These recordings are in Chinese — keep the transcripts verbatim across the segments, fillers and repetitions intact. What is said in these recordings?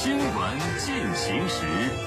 新闻进行时。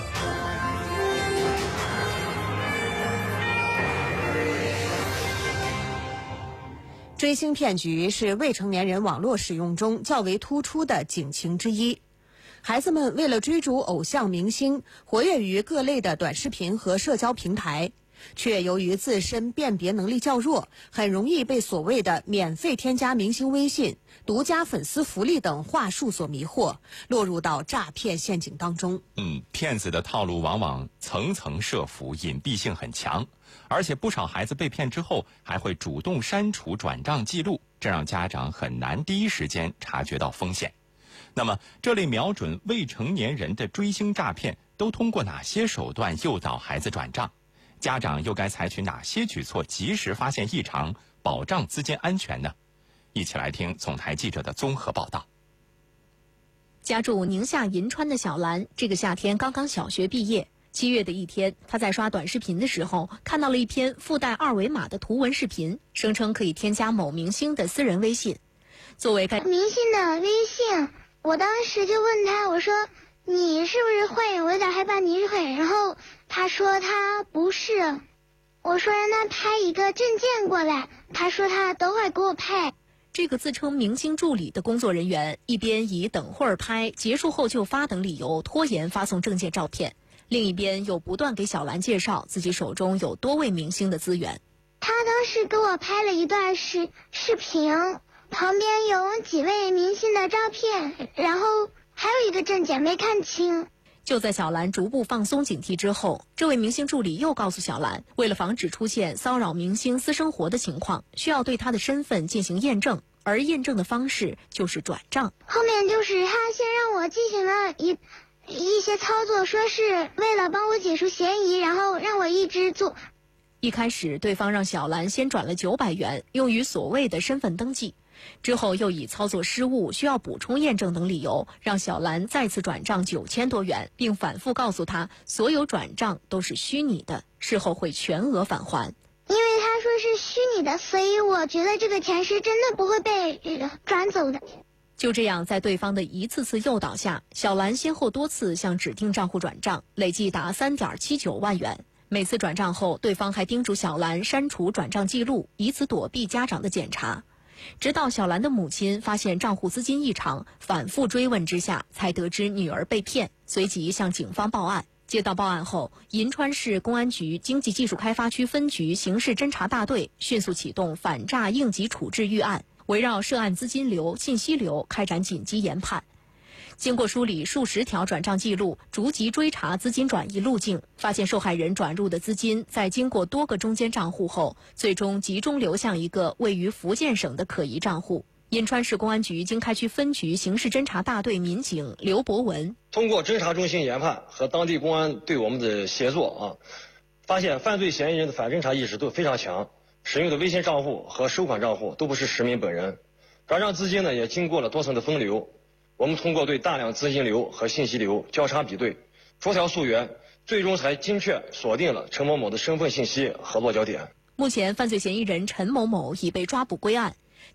追星骗局是未成年人网络使用中较为突出的警情之一。孩子们为了追逐偶像明星，活跃于各类的短视频和社交平台，却由于自身辨别能力较弱，很容易被所谓的免费添加明星微信、独家粉丝福利等话术所迷惑，落入到诈骗陷阱当中。 嗯，骗子的套路往往层层设伏，隐蔽性很强，而且不少孩子被骗之后还会主动删除转账记录，这让家长很难第一时间察觉到风险。那么，这类瞄准未成年人的追星诈骗都通过哪些手段诱导孩子转账？家长又该采取哪些举措及时发现异常，保障资金安全呢？一起来听总台记者的综合报道。 家住宁夏银川的小兰，这个夏天刚刚小学毕业。七月的一天，她在刷短视频的时候，看到了一篇附带二维码的图文视频，声称可以添加某明星的私人微信。作为该明星的微信，我当时就问他，我说你是不是坏人？我有点害怕你是坏人。然后他说他不是，我说让他拍一个证件过来，他说他等会儿给我拍。 这个自称明星助理的工作人员一边以等会儿拍、结束后就发等理由拖延发送证件照片，另一边又不断给小兰介绍自己手中有多位明星的资源。 他当时给我拍了一段视视频，旁边有几位明星的照片，然后还有一个证件没看清。 就在小兰逐步放松警惕之后，这位明星助理又告诉小兰，为了防止出现骚扰明星私生活的情况，需要对他的身份进行验证，而验证的方式就是转账。 后面就是他先让我进行了一一些操作，说是为了帮我解除嫌疑，然后让我一直做。 一开始对方让小兰先转了九百元，用于所谓的身份登记。之后又以操作失误、需要补充验证等理由，让小兰再次转账九千多元，并反复告诉她，所有转账都是虚拟的，事后会全额返还。 因为他说是虚拟的，所以我觉得这个钱是真的不会被转走的。 就这样，在对方的一次次诱导下，小兰先后多次向指定账户转账，累计达 三点七九万元。每次转账后，对方还叮嘱小兰删除转账记录，以此躲避家长的检查。直到小兰的母亲发现账户资金异常，反复追问之下，才得知女儿被骗，随即向警方报案。接到报案后，银川市公安局经济技术开发区分局刑事侦查大队迅速启动反诈应急处置预案，围绕涉案资金流、信息流开展紧急研判。经过梳理数十条转账记录，逐级追查资金转移路径，发现受害人转入的资金在经过多个中间账户后，最终集中流向一个位于福建省的可疑账户。银川市公安局经开区分局刑事侦查大队民警刘博文通过侦查中心研判和当地公安对我们的协作啊，发现犯罪嫌疑人的反侦查意识都非常强，使用的微信账户和收款账户都不是实名本人，转账资金呢也经过了多层的分流。我们通过对大量资金流和信息流交叉比对，逐条溯源，最终才精确锁定了陈某某的身份信息合作焦点。 目前，犯罪嫌疑人陈某某已被抓捕归案，